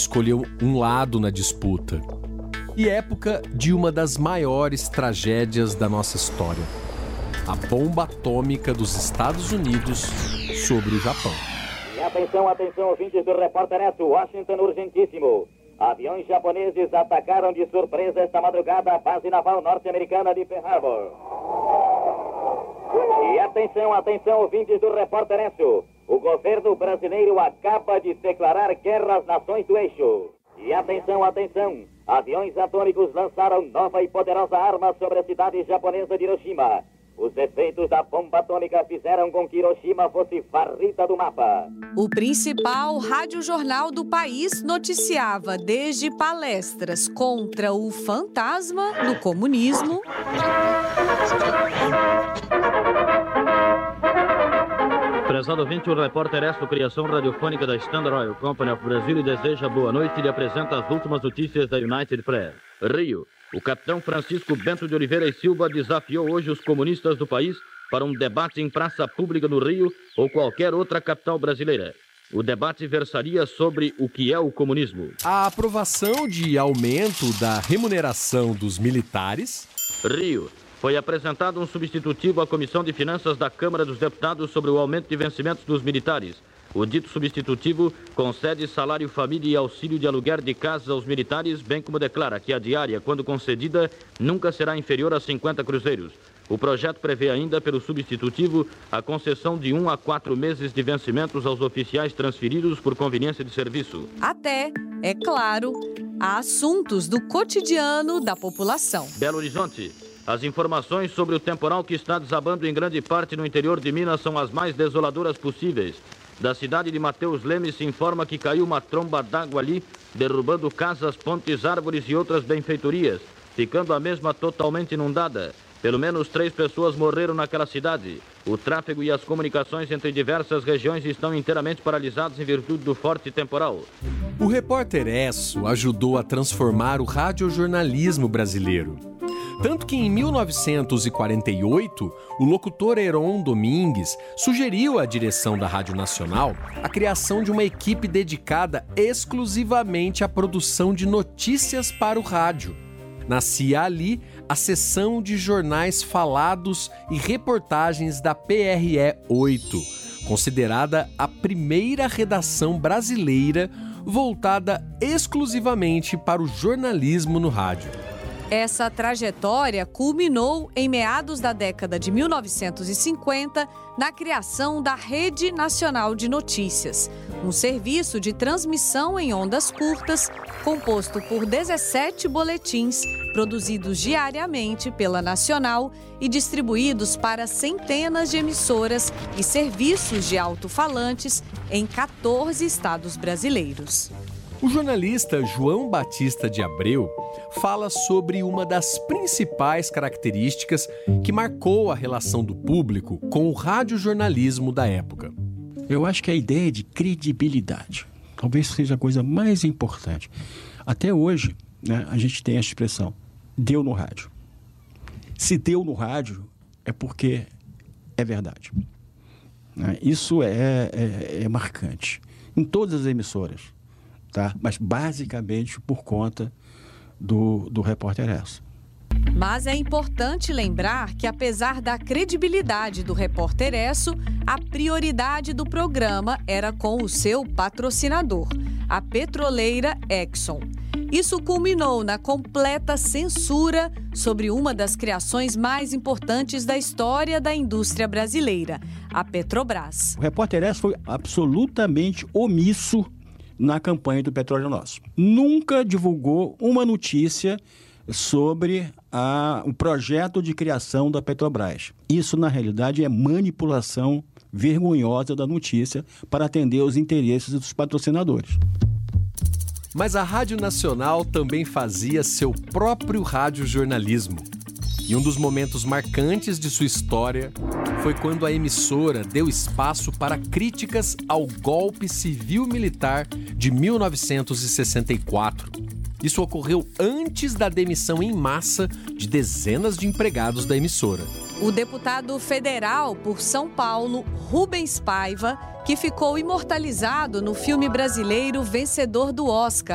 escolheu um lado na disputa. E época de uma das maiores tragédias da nossa história: a bomba atômica dos Estados Unidos sobre o Japão. E atenção, atenção, ouvintes do Repórter S. Washington urgentíssimo. Aviões japoneses atacaram de surpresa esta madrugada a base naval norte-americana de Pearl Harbor. E atenção, atenção, ouvintes do Repórter S. O governo brasileiro acaba de declarar guerra às nações do eixo. E atenção, atenção, aviões atômicos lançaram nova e poderosa arma sobre a cidade japonesa de Hiroshima. Os efeitos da bomba atômica fizeram com que Hiroshima fosse varrida do mapa. O principal radiojornal do país noticiava desde palestras contra o fantasma no comunismo, Prezado ouvinte, o Repórter S, criação radiofônica da Standard Oil Company of Brasil, deseja boa noite e lhe apresenta as últimas notícias da United Press. Rio. O capitão Francisco Bento de Oliveira e Silva desafiou hoje os comunistas do país para um debate em praça pública no Rio ou qualquer outra capital brasileira. O debate versaria sobre o que é o comunismo. A aprovação de aumento da remuneração dos militares. Rio. Foi apresentado um substitutivo à Comissão de Finanças da Câmara dos Deputados sobre o aumento de vencimentos dos militares. O dito substitutivo concede salário família e auxílio de aluguer de casas aos militares, bem como declara que a diária, quando concedida, nunca será inferior a 50 cruzeiros. O projeto prevê ainda, pelo substitutivo, a concessão de 1 a 4 meses de vencimentos aos oficiais transferidos por conveniência de serviço. até, é claro, a assuntos do cotidiano da população. Belo Horizonte. As informações sobre o temporal que está desabando em grande parte no interior de Minas são as mais desoladoras possíveis. Da cidade de Mateus Leme se informa que caiu uma tromba d'água ali, derrubando casas, pontes, árvores e outras benfeitorias, ficando a mesma totalmente inundada. Pelo menos 3 pessoas morreram naquela cidade. O tráfego e as comunicações entre diversas regiões estão inteiramente paralisados em virtude do forte temporal. O Repórter Esso ajudou a transformar o radiojornalismo brasileiro. Tanto que em 1948, o locutor Heron Domingues sugeriu à direção da Rádio Nacional a criação de uma equipe dedicada exclusivamente à produção de notícias para o rádio. Nascia ali a seção de jornais falados e reportagens da PRE 8, considerada a primeira redação brasileira voltada exclusivamente para o jornalismo no rádio. Essa trajetória culminou em meados da década de 1950 na criação da Rede Nacional de Notícias, um serviço de transmissão em ondas curtas composto por 17 boletins produzidos diariamente pela Nacional e distribuídos para centenas de emissoras e serviços de alto-falantes em 14 estados brasileiros. O jornalista João Batista de Abreu fala sobre uma das principais características que marcou a relação do público com o radiojornalismo da época. Eu acho que a ideia de credibilidade talvez seja a coisa mais importante. Até hoje, né, a gente tem a expressão, deu no rádio. Se deu no rádio, é porque é verdade. Isso é marcante. Em todas as emissoras. Tá? Mas basicamente por conta do Repórter S. Mas é importante lembrar que, apesar da credibilidade do Repórter S, a prioridade do programa era com o seu patrocinador, a petroleira Exxon. Isso culminou na completa censura sobre uma das criações mais importantes da história da indústria brasileira, a Petrobras. O Repórter S foi absolutamente omisso na campanha do Petróleo Nosso. Nunca divulgou uma notícia sobre o projeto de criação da Petrobras. Isso, na realidade, é manipulação vergonhosa da notícia para atender os interesses dos patrocinadores. Mas a Rádio Nacional também fazia seu próprio radiojornalismo. E um dos momentos marcantes de sua história foi quando a emissora deu espaço para críticas ao golpe civil-militar de 1964. Isso ocorreu antes da demissão em massa de dezenas de empregados da emissora. O deputado federal por São Paulo, Rubens Paiva, que ficou imortalizado no filme brasileiro vencedor do Oscar,